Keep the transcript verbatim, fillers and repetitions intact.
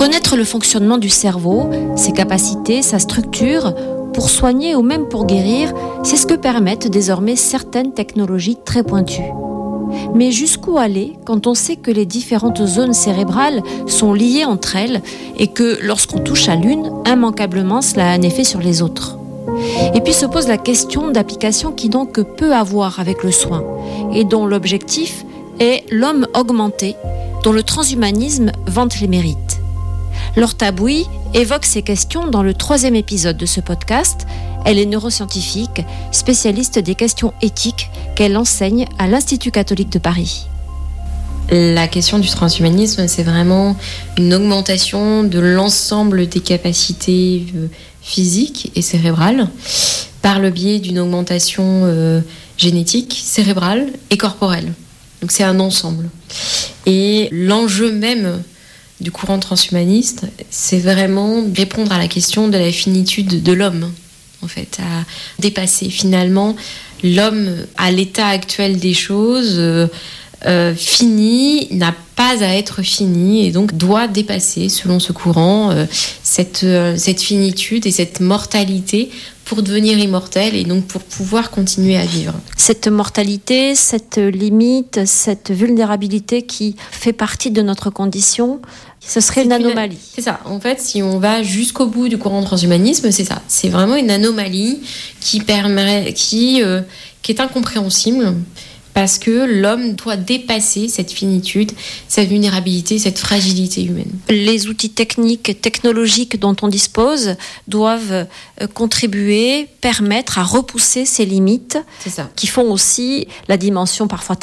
Connaître le fonctionnement du cerveau, ses capacités, sa structure, pour soigner ou même pour guérir, c'est ce que permettent désormais certaines technologies très pointues. Mais jusqu'où aller quand on sait que les différentes zones cérébrales sont liées entre elles et que lorsqu'on touche à l'une, immanquablement cela a un effet sur les autres. Et puis se pose la question d'applications qui n'ont que peu à voir avec le soin et dont l'objectif est l'homme augmenté, dont le transhumanisme vante les mérites. Laure Tabouy évoque ces questions dans le troisième épisode de ce podcast. Elle est neuroscientifique, spécialiste des questions éthiques qu'elle enseigne à l'Institut catholique de Paris. La question du transhumanisme, c'est vraiment une augmentation de l'ensemble des capacités physiques et cérébrales par le biais d'une augmentation euh, génétique, cérébrale et corporelle. Donc c'est un ensemble. Et l'enjeu même du courant transhumaniste, c'est vraiment répondre à la question de la finitude de l'homme, en fait, à dépasser finalement l'homme à l'état actuel des choses, euh, euh, fini, n'a pas à être fini et donc doit dépasser, selon ce courant, euh, cette, euh, cette finitude et cette mortalité pour devenir immortel et donc pour pouvoir continuer à vivre. Cette mortalité, cette limite, cette vulnérabilité qui fait partie de notre condition, ce serait c'est une anomalie. Une, c'est ça. En fait, si on va jusqu'au bout du courant transhumanisme, c'est ça. C'est vraiment une anomalie qui permet, qui, euh, qui est incompréhensible parce que l'homme doit dépasser cette finitude, sa vulnérabilité, cette fragilité humaine. Les outils techniques, technologiques dont on dispose doivent contribuer, permettre à repousser ces limites c'est ça. qui font aussi la dimension parfois